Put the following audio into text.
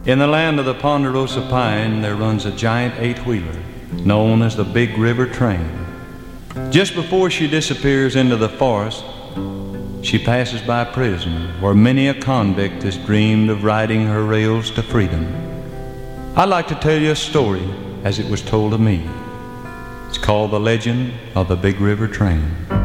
In the land of the Ponderosa Pine, there runs a giant eight-wheeler known as the Big River Train. Just before she disappears into the forest, she passes by prison, where many a convict has dreamed of riding her rails to freedom. I'd like to tell you a story as it was told to me. It's called The Legend of the Big River Train.